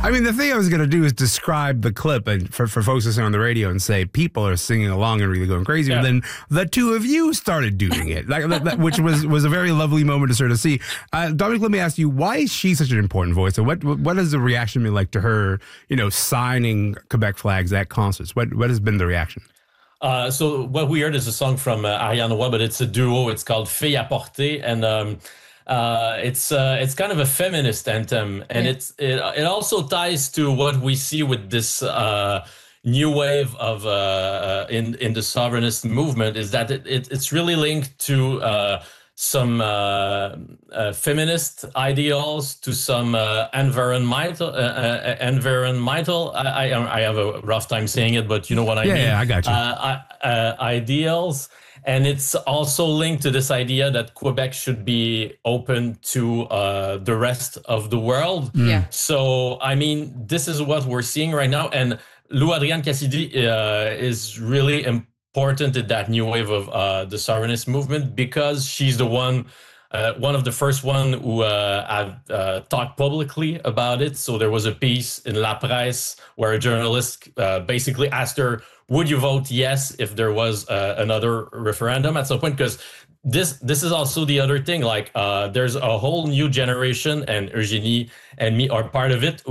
I mean, the thing I was going to do is describe the clip and for folks listening on the radio and say people are singing along and really going crazy. Yeah. And then the two of you started doing it, which was a very lovely moment to sort of see. Dominic, let me ask you, why is she such an important voice? And what has the reaction been like to her, signing Quebec flags at concerts? What has been the reaction? So what we heard is a song from Ariane Roy, but it's a duo. It's called Fille à porter, and it's kind of a feminist anthem, and it also ties to what we see with this new wave of in the sovereignist movement, is that it's really linked to some feminist ideals, to some environmental. I have a rough time saying it, but you know what I mean. Yeah, I got you. Ideals. And it's also linked to this idea that Quebec should be open to the rest of the world. Yeah. So, I mean, this is what we're seeing right now. And Lou Adrienne Cassidy is really important in that new wave of the sovereignist movement, because she's the one of the first one who have talked publicly about it. So there was a piece in La Presse where a journalist basically asked her, would you vote yes if there was another referendum at some point? Because this is also the other thing. Like there's a whole new generation, and Eugénie and me are part of it,